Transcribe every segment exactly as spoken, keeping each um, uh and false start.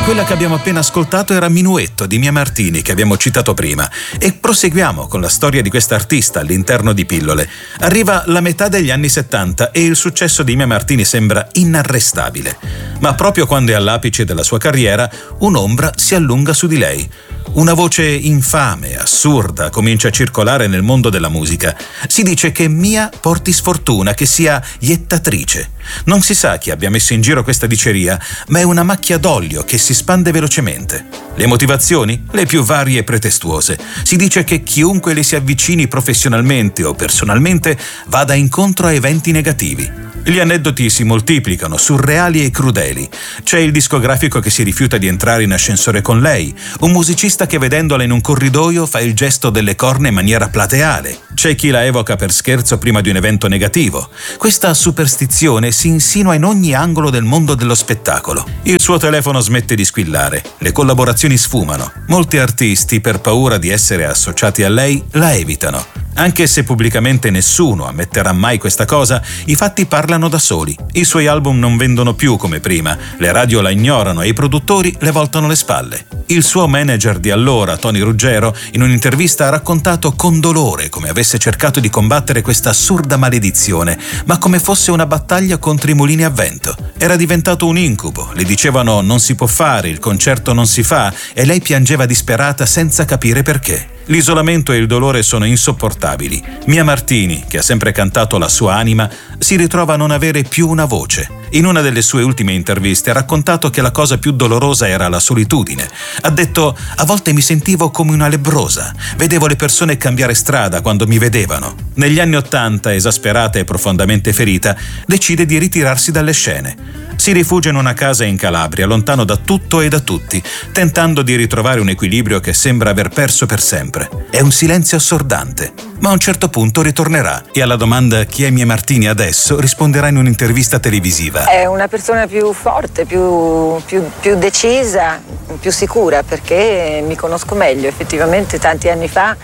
Quella che abbiamo appena ascoltato era Minuetto di Mia Martini, che abbiamo citato prima, e proseguiamo con la storia di questa artista all'interno di Pillole. Arriva la metà degli anni settanta e il successo di Mia Martini sembra inarrestabile. Ma proprio quando è all'apice della sua carriera, un'ombra si allunga su di lei. Una voce infame, assurda, comincia a circolare nel mondo della musica. Si dice che Mia porti sfortuna, che sia iettatrice. Non si sa chi abbia messo in giro questa diceria, ma è una macchia d'olio che si spande velocemente. Le motivazioni? Le più varie e pretestuose. Si dice che chiunque le si avvicini professionalmente o personalmente vada incontro a eventi negativi. Gli aneddoti si moltiplicano, surreali e crudeli. C'è il discografico che si rifiuta di entrare in ascensore con lei, un musicista che vedendola in un corridoio fa il gesto delle corna in maniera plateale. C'è chi la evoca per scherzo prima di un evento negativo. Questa superstizione si insinua in ogni angolo del mondo dello spettacolo. Il suo telefono smette di squillare, le collaborazioni sfumano. Molti artisti, per paura di essere associati a lei, la evitano. Anche se pubblicamente nessuno ammetterà mai questa cosa, i fatti parlano da soli. I suoi album non vendono più come prima, le radio la ignorano e i produttori le voltano le spalle. Il suo manager di allora, Tony Ruggero, in un'intervista ha raccontato con dolore come avesse cercato di combattere questa assurda maledizione, ma come fosse una battaglia contro i mulini a vento. Era diventato un incubo, le dicevano non si può fare, il concerto non si fa, e lei piangeva disperata senza capire perché. L'isolamento e il dolore sono insopportabili. Mia Martini, che ha sempre cantato la sua anima, si ritrova a non avere più una voce. In una delle sue ultime interviste ha raccontato che la cosa più dolorosa era la solitudine. Ha detto: a volte mi sentivo come una lebbrosa, vedevo le persone cambiare strada quando mi vedevano. Negli anni Ottanta, esasperata e profondamente ferita, decide di ritirarsi dalle scene. Si rifugia in una casa in Calabria, lontano da tutto e da tutti, tentando di ritrovare un equilibrio che sembra aver perso per sempre. È un silenzio assordante, ma a un certo punto ritornerà e alla domanda chi è Mia Martini adesso risponderà in un'intervista televisiva. È una persona più forte, più, più, più decisa, più sicura, perché mi conosco meglio. Effettivamente tanti anni fa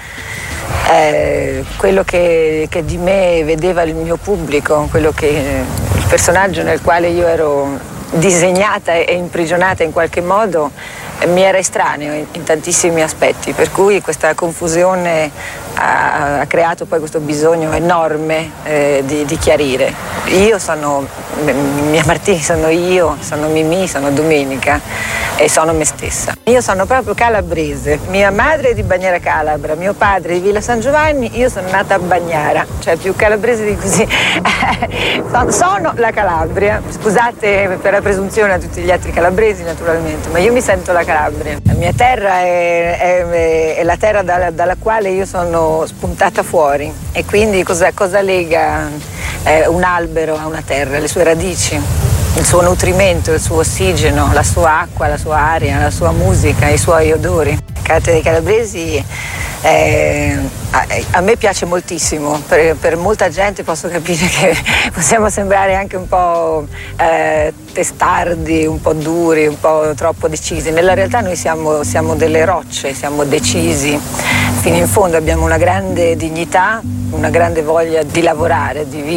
eh, quello che, che di me vedeva il mio pubblico, quello che, il personaggio nel quale io ero disegnata e imprigionata in qualche modo, mi era estraneo in, in tantissimi aspetti, per cui questa confusione ha, ha creato poi questo bisogno enorme eh, di, di chiarire. Io sono Mia Martini, sono io, sono Mimì, sono Domenica e sono me stessa. Io sono proprio calabrese, mia madre è di Bagnara Calabra, mio padre è di Villa San Giovanni, io sono nata a Bagnara, cioè più calabrese di così. Sono la Calabria, scusate per la presunzione a tutti gli altri calabresi naturalmente, ma io mi sento la Calabria. La mia terra è, è, è la terra dalla, dalla quale io sono spuntata fuori, e quindi cosa, cosa lega eh, un albero a una terra? Le sue radici, il suo nutrimento, il suo ossigeno, la sua acqua, la sua aria, la sua musica, i suoi odori. Il carattere dei calabresi eh, a, a me piace moltissimo. Per, per molta gente posso capire che possiamo sembrare anche un po' eh, testardi, un po' duri, un po' troppo decisi. Nella realtà noi siamo, siamo delle rocce, siamo decisi fino in fondo, abbiamo una grande dignità, una grande voglia di lavorare, di vivere.